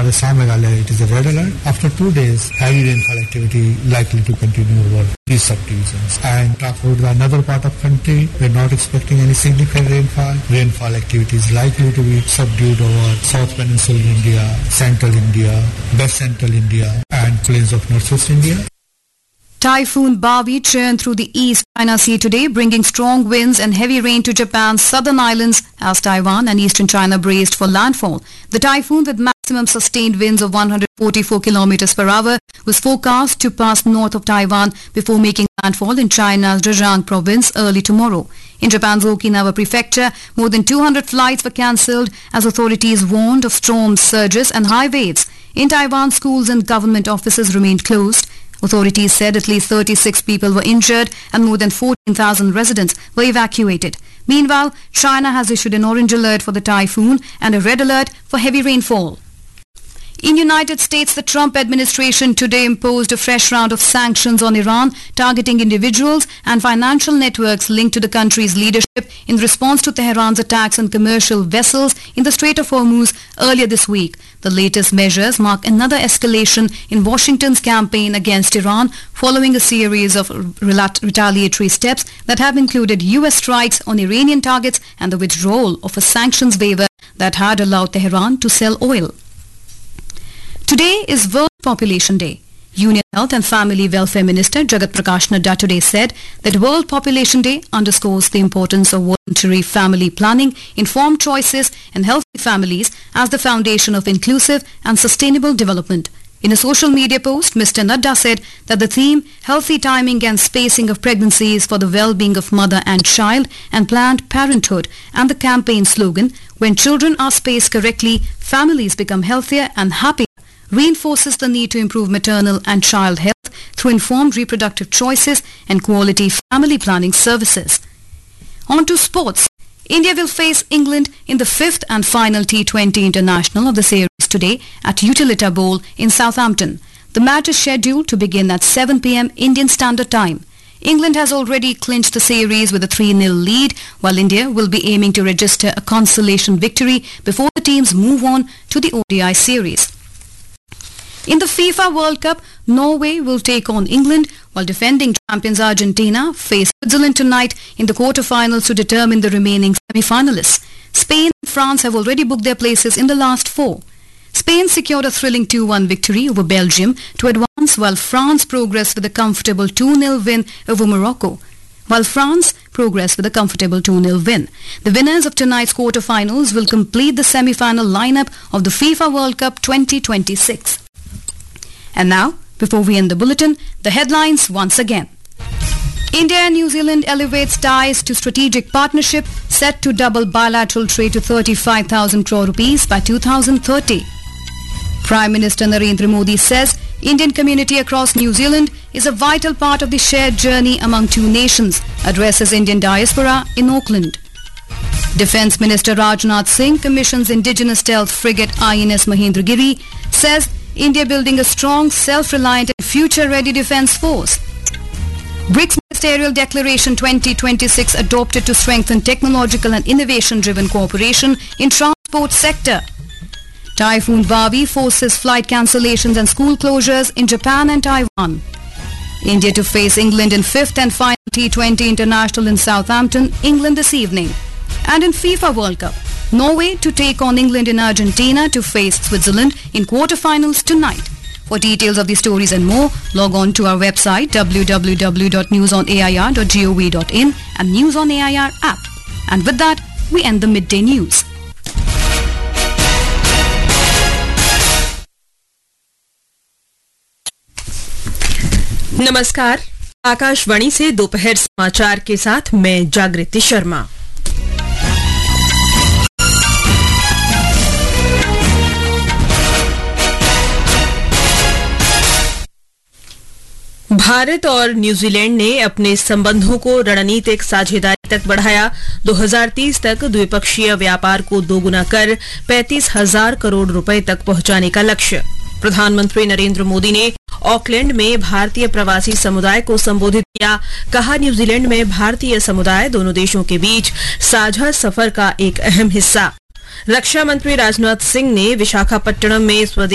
As Assam Meghalaya, it is a red alert. After 2 days, heavy rainfall activity likely to continue over these subdivisions. And talk about another part of country, we're not expecting any significant rainfall. Rainfall activity is likely to be subdued over South Peninsular India, Central India, West Central India, and plains of Northwest India. Typhoon Bavi churned through the East China Sea today, bringing strong winds and heavy rain to Japan's southern islands as Taiwan and eastern China braced for landfall. The typhoon, with maximum sustained winds of 144 kilometers per hour, was forecast to pass north of Taiwan before making landfall in China's Zhejiang province early tomorrow. In Japan's Okinawa prefecture, more than 200 flights were cancelled as authorities warned of storm surges and high waves. In Taiwan, schools and government offices remained closed. Authorities said at least 36 people were injured and more than 14,000 residents were evacuated. Meanwhile, China has issued an orange alert for the typhoon and a red alert for heavy rainfall. In United States, the Trump administration today imposed a fresh round of sanctions on Iran, targeting individuals and financial networks linked to the country's leadership in response to Tehran's attacks on commercial vessels in the Strait of Hormuz earlier this week. The latest measures mark another escalation in Washington's campaign against Iran, following a series of retaliatory steps that have included U.S. strikes on Iranian targets and the withdrawal of a sanctions waiver that had allowed Tehran to sell oil. Today is World Population Day. Union Health and Family Welfare Minister Jagat Prakash Nadda today said that World Population Day underscores the importance of voluntary family planning, informed choices and healthy families as the foundation of inclusive and sustainable development. In a social media post, Mr. Nadda said that the theme, healthy timing and spacing of pregnancies for the well-being of mother and child and Planned Parenthood, and the campaign slogan, when children are spaced correctly, families become healthier and happier, reinforces the need to improve maternal and child health through informed reproductive choices and quality family planning services. On to sports. India will face England in the fifth and final T20 International of the series today at Utilita Bowl in Southampton. The match is scheduled to begin at 7 p.m. Indian Standard Time. England has already clinched the series with a 3-0 lead, while India will be aiming to register a consolation victory before the teams move on to the ODI series. In the FIFA World Cup, Norway will take on England, while defending champions Argentina face Switzerland tonight in the quarter-finals to determine the remaining semi-finalists. Spain and France have already booked their places in the last four. Spain secured a thrilling 2-1 victory over Belgium to advance, while France progressed with a comfortable 2-0 win over Morocco. The winners of tonight's quarter-finals will complete the semi-final lineup of the FIFA World Cup 2026. And now, before we end the bulletin, the headlines once again. India and New Zealand elevates ties to strategic partnership set to double bilateral trade to 35,000 crore rupees by 2030. Prime Minister Narendra Modi says Indian community across New Zealand is a vital part of the shared journey among two nations, addresses Indian diaspora in Auckland. Defence Minister Rajnath Singh commissions indigenous stealth frigate INS Mahendragiri, says India building a strong, self-reliant and future-ready defence force. BRICS Ministerial Declaration 2026 adopted to strengthen technological and innovation-driven cooperation in transport sector. Typhoon Bavi forces flight cancellations and school closures in Japan and Taiwan. India to face England in fifth and final T20 International in Southampton, England this evening. And in FIFA World Cup, Norway to take on England in Argentina to face Switzerland in quarter-finals tonight. For details of these stories and more, log on to our website www.newsonair.gov.in and News on AIR app. And with that, we end the midday news. नमस्कार, आकाशवाणी से दोपहर समाचार के साथ मैं जागृति शर्मा। भारत और New Zealand ने अपने संबंधों को रणनीतिक साझेदारी तक बढ़ाया। 2030 तक द्विपक्षीय व्यापार को दोगुना कर 35,000 करोड़ रुपए तक पहुंचाने का लक्ष्य। प्रधानमंत्री नरेंद्र मोदी ने ऑकलैंड में भारतीय प्रवासी समुदाय को संबोधित किया। कहा, न्यूजीलैंड में भारतीय समुदाय दोनों देशों के बीच साझा सफर का एक अहम हिस्सा। रक्षा मंत्री राजनाथ सिंह ने विशाखापट्टनम में स्वदेश